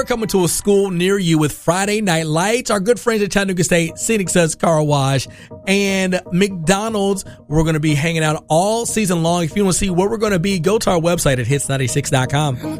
coming to a school near you with Friday Night Lights. Our good friends at Chattanooga State, Scenic Suds Car Wash, and McDonald's. We're going to be hanging out all season long. If you want to see where we're going to be, go to our website at hits96.com.